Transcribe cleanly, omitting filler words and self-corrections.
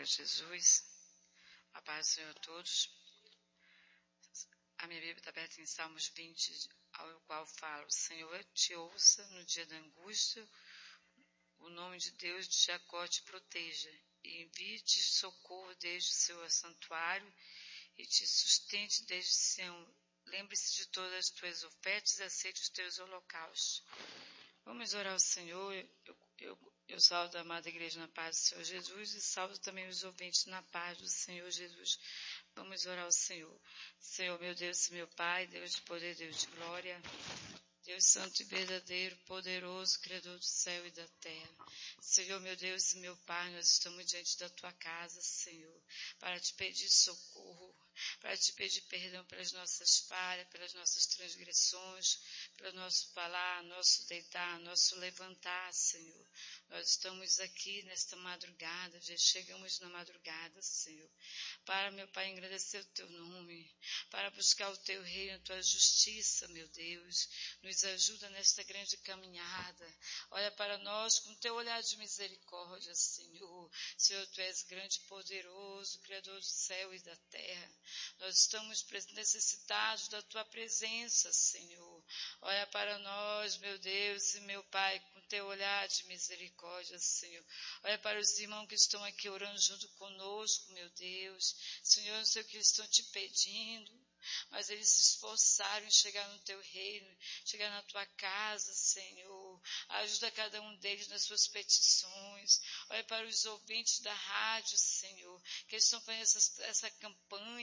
Glória a Jesus. A paz do Senhor a todos. A minha Bíblia está aberta em Salmos 20, ao qual fala: o Senhor te ouça no dia da angústia, o nome de Deus de Jacó te proteja, e envie-te socorro desde o seu santuário, e te sustente desde Sião. Lembre-se de todas as tuas ofertas e aceite os teus holocaustos. Vamos orar ao Senhor. Eu salvo a amada igreja na paz do Senhor Jesus e salvo também os ouvintes na paz do Senhor Jesus. Vamos orar ao Senhor. Senhor, meu Deus e meu Pai, Deus de poder, Deus de glória, Deus santo e verdadeiro, poderoso, Criador do céu e da terra. Senhor, meu Deus e meu Pai, nós estamos diante da Tua casa, Senhor, para Te pedir socorro, para Te pedir perdão pelas nossas falhas, pelas nossas transgressões, pelo nosso falar, nosso deitar, nosso levantar, Senhor. Nós estamos aqui nesta madrugada, já chegamos na madrugada, Senhor, para, meu Pai, engrandecer o Teu nome, para buscar o Teu reino, a Tua justiça, meu Deus. Nos ajuda nesta grande caminhada. Olha para nós com Teu olhar de misericórdia, Senhor. Senhor, Tu és grande e poderoso, Criador do céu e da terra. Nós estamos necessitados da Tua presença, Senhor. Olha para nós, meu Deus e meu Pai, com Teu olhar de misericórdia, Senhor. Olha para os irmãos que estão aqui orando junto conosco, meu Deus. Senhor, não sei o que eles estão Te pedindo, mas eles se esforçaram em chegar no Teu reino, chegar na Tua casa, Senhor. Ajuda cada um deles nas suas petições. Olha para os ouvintes da rádio, Senhor, que estão fazendo essa campanha,